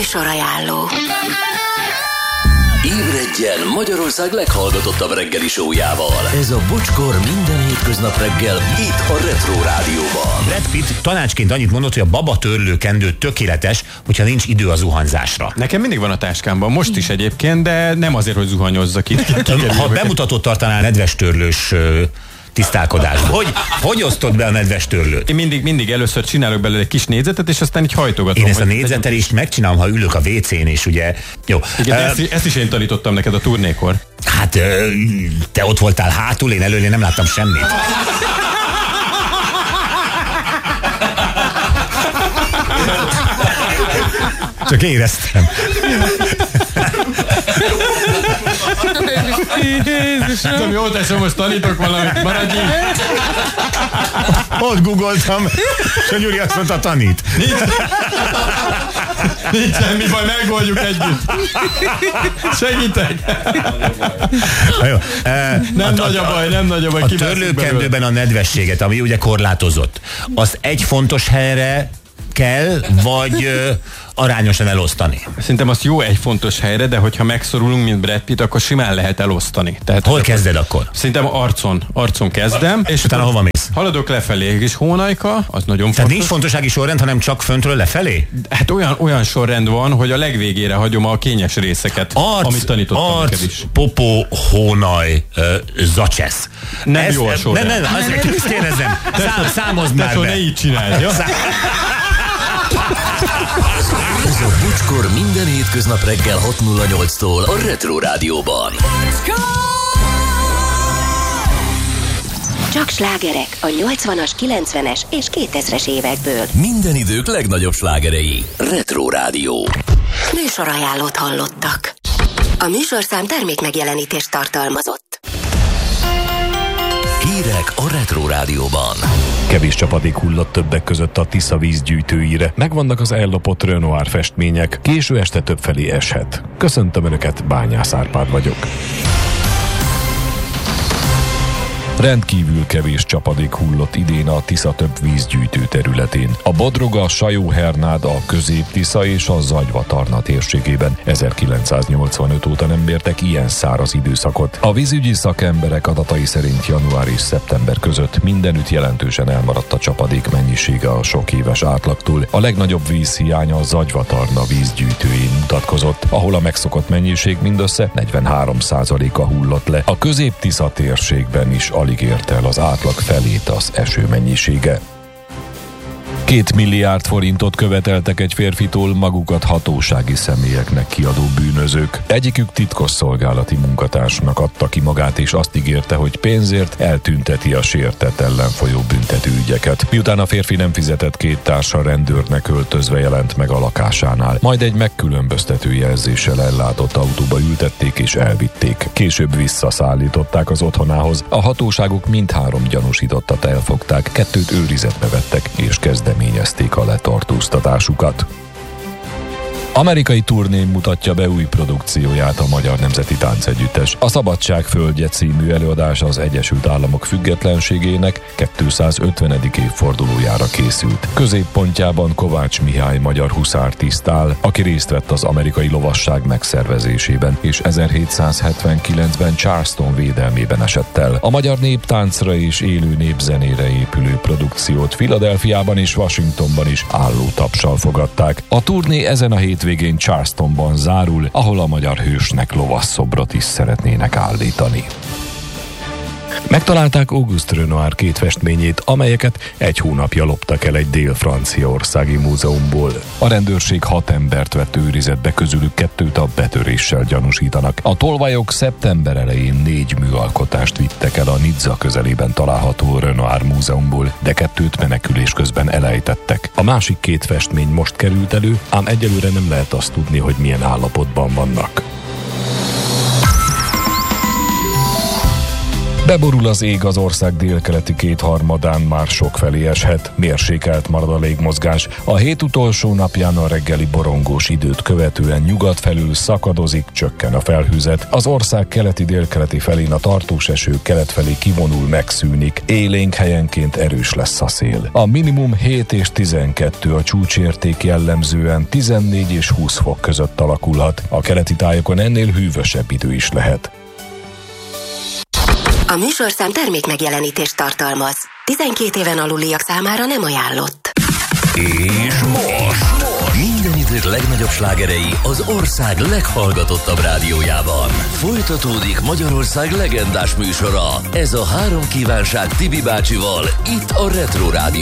Műsorajánló. Ébredjen Magyarország leghallgatottabb reggeli show-jával. Ez a Bocskor minden hétköznap reggel itt a Retro Rádióban. Brad Pitt tanácsként annyit mondott, hogy a babatörlőkendő tökéletes, hogyha nincs idő a zuhanyzásra. Nekem mindig van a táskámban, most is egyébként, de nem azért, hogy zuhanyozzak itt. Ha bemutatót tartanál nedves törlős tisztálkodásban. Hogy osztod be a nedves törlőt? Én mindig először csinálok belőle egy kis négyzetet, és aztán így hajtogatom. Én ezt a négyzetelést megcsinálom, ha ülök a WC-n is, ugye. Jó. Igen, ezt is én tanítottam neked a turnékor. Hát te ott voltál hátul, én előle nem láttam semmit. Csak éreztem. Jézusom, jó teszem, most tanítok valamit, maradj így. Ott googoltam, és a Gyuri azt mondta, tanít. Nincs semmi baj, megoldjuk együtt. Segítek. Jó. Nem nagy a baj. A törlőkendőben a nedvességet, ami ugye korlátozott, azt egy fontos helyre kell, vagy arányosan elosztani? Szerintem azt jó egy fontos helyre, de hogyha megszorulunk, mint Brad Pitt, akkor simán lehet elosztani. Tehát, hol kezded akkor? Szerintem arcon kezdem. És utána hova mész? Haladok lefelé, és hónajka, az nagyon fontos. Tehát nincs fontossági sorrend, hanem csak föntről lefelé? Hát olyan sorrend van, hogy a legvégére hagyom a kényes részeket, amit tanítottam neked is. Popó, hónaj, zacsesz. Nem jó a sorrend. Nem, ezt érezem. Számozd már be. Ne így csinálj, jó? Ez a Bocskor minden hétköznap reggel 6:08-tól a Retro Rádióban. Csak slágerek a 80-as, 90-es és 2000-es évekből. Minden idők legnagyobb slágerei. Retro Rádió. Műsorajánlót hallottak. A műsorszám termékmegjelenítést tartalmazott. Hírek a Retro Rádióban. Kevés csapadék hullott többek között a Tisza vízgyűjtőire. Megvannak az ellopott Renoir festmények. Késő este többfelé eshet. Köszöntöm Önöket, Bányász Árpád vagyok. Rendkívül kevés csapadék hullott idén a Tisza több vízgyűjtő területén. A Bodroga, Sajó-Hernád, a Közép-Tisza és a Zagyva-Tarna térségében 1985 óta nem mértek ilyen száraz időszakot. A vízügyi szakemberek adatai szerint január és szeptember között mindenütt jelentősen elmaradt a csapadék mennyisége a sok éves átlagtól. A legnagyobb vízhiány a Zagyva-Tarna vízgyűjtőjén mutatkozott, ahol a megszokott mennyiség mindössze 43%-a hullott le. A Közép-Tisza térségben is alig érte el az átlag felét az eső mennyisége. 2 milliárd forintot követeltek egy férfitól magukat hatósági személyeknek kiadó bűnözők. Egyikük titkosszolgálati munkatársnak adta ki magát, és azt ígérte, hogy pénzért eltünteti a sértett ellen folyó büntetőügyeket. Miután a férfi nem fizetett, két társa rendőrnek öltözve jelent meg a lakásánál. Majd egy megkülönböztető jelzéssel ellátott autóba ültették és elvitték. Később visszaszállították az otthonához. A hatóságok mindhárom gyanúsítottat elfogták, 2 őrizetbe vettek és kezdeményezték a letartóztatásukat. Amerikai turnén mutatja be új produkcióját a Magyar Nemzeti Táncegyüttes. A Szabadság földje című előadás az Egyesült Államok függetlenségének 250. évfordulójára készült. Középpontjában Kovács Mihály magyar huszártiszt áll, aki részt vett az amerikai lovasság megszervezésében, és 1779-ben Charleston védelmében esett el. A magyar néptáncra és élő népzenére épülő produkciót Philadelphiában és Washingtonban is álló tapssal fogadták. A turné ezen a hétvégén Charlestonban zárul, ahol a magyar hősnek lovasszobrot is szeretnének állítani. Megtalálták Auguste Renoir 2 festményét, amelyeket 1 hónapja loptak el egy dél-franciaországi múzeumból. A rendőrség 6 embert vett őrizetbe, közülük 2 a betöréssel gyanúsítanak. A tolvajok szeptember elején 4 műalkotást vittek el a Nizza közelében található Renoir múzeumból, de 2 menekülés közben elejtettek. A másik 2 festmény most került elő, ám egyelőre nem lehet azt tudni, hogy milyen állapotban vannak. Beborul az ég, az ország délkeleti kétharmadán már sokfelé eshet. Mérsékelt marad a légmozgás. A hét utolsó napján a reggeli borongós időt követően nyugat felül szakadozik, csökken a felhőzet. Az ország keleti-délkeleti felén a tartós eső kelet felé kivonul, megszűnik. Élénk helyenként erős lesz a szél. A minimum 7 és 12, a csúcsérték jellemzően 14 és 20 fok között alakulhat. A keleti tájokon ennél hűvösebb idő is lehet. A műsorszám termék megjelenítést tartalmaz. 12 éven aluliak számára nem ajánlott. És most minden idők legnagyobb slágerei az ország leghallgatottabb rádiójában. Folytatódik Magyarország legendás műsora. Ez a 3 kívánság Tibi bácsival, itt a Retro Rádió.